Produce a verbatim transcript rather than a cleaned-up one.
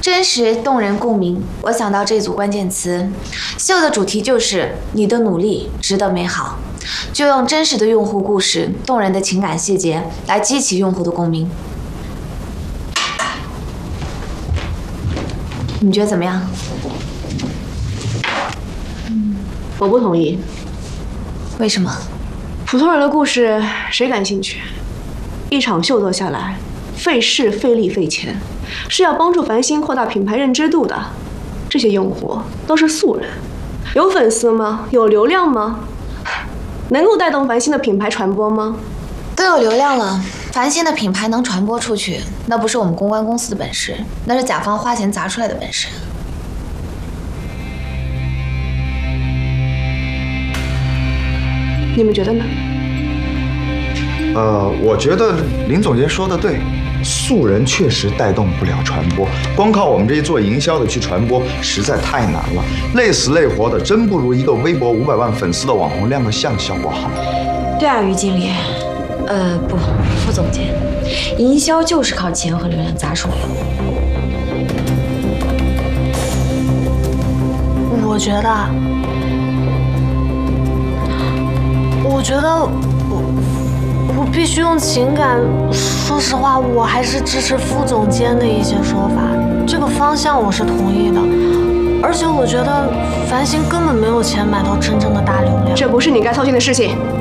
真实、动人、共鸣。我想到这组关键词，秀的主题就是你的努力值得美好，就用真实的用户故事、动人的情感细节来激起用户的共鸣。你觉得怎么样？ 嗯，我不同意。 为什么？ 普通人的故事谁感兴趣？一场秀做下来，费事、费力、费钱，是要帮助繁星扩大品牌认知度的。这些用户都是素人，有粉丝吗？有流量吗？能够带动繁星的品牌传播吗？ 都有流量了，繁星的品牌能传播出去，那不是我们公关公司的本事，那是甲方花钱砸出来的本事。 你们觉得呢？ 呃，我觉得林总监说的对，素人确实带动不了传播，光靠我们这些做营销的去传播实在太难了，累死累活的，真不如一个微博五百万粉丝的网红亮个相效果好。 对啊，于经理，呃，不，副总监，营销就是靠钱和流量砸出来的。 我觉得，我觉得我我必须用情感。说实话，我还是支持副总监的一些说法，这个方向我是同意的。而且我觉得繁星根本没有钱买到真正的大流量， 这不是你该操心的事情。